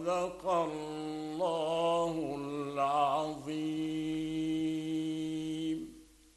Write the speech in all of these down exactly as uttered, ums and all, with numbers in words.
صدق الله العظيم.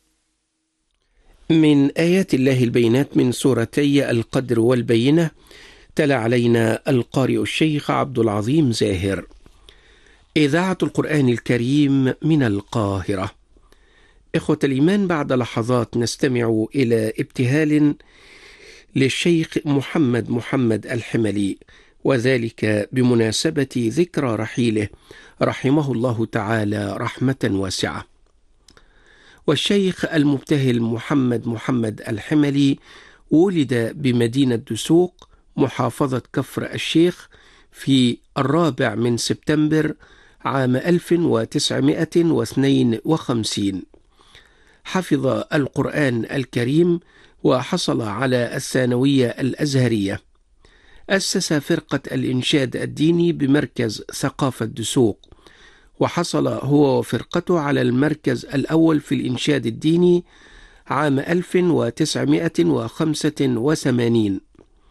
من آيات الله البينات من سورتي القدر والبينة. تلا علينا القارئ الشيخ عبد العظيم زاهر. إذاعة القرآن الكريم من القاهرة. إخوة الإيمان، بعد لحظات نستمع إلى ابتهال للشيخ محمد محمد الحملي، وذلك بمناسبة ذكرى رحيله رحمه الله تعالى رحمة واسعة. والشيخ المبتهل محمد محمد الحملي ولد بمدينة دسوق محافظة كفر الشيخ في الرابع من سبتمبر عام ألف وتسعمائة واثنين وخمسين. حفظ القرآن الكريم وحصل على الثانوية الأزهرية. أسس فرقة الإنشاد الديني بمركز ثقافة دسوق، وحصل هو وفرقته على المركز الأول في الإنشاد الديني عام ألف وتسعمائة وخمسة وثمانين.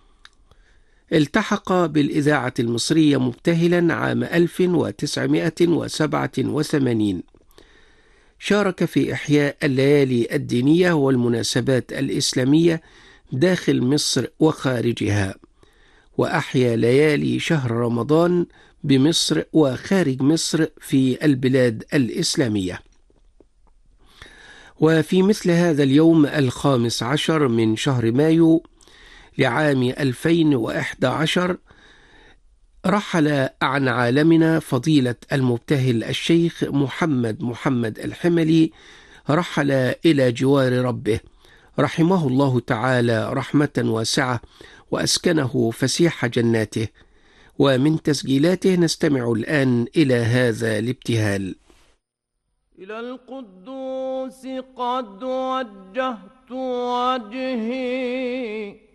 التحق بالإذاعة المصرية مبتهلا عام ألف وتسعمائة وسبعة وثمانين. شارك في إحياء الليالي الدينية والمناسبات الإسلامية داخل مصر وخارجها، وأحيا ليالي شهر رمضان بمصر وخارج مصر في البلاد الإسلامية. وفي مثل هذا اليوم الخامس عشر من شهر مايو لعام ألفين وإحدى عشر رحل عن عالمنا فضيلة المبتهل الشيخ محمد محمد الحملي، رحل إلى جوار ربه رحمه الله تعالى رحمة واسعة، وأسكنه فسيح جناته. ومن تسجيلاته نستمع الآن إلى هذا الابتهال. إلى القدوس قد وجهت وجهي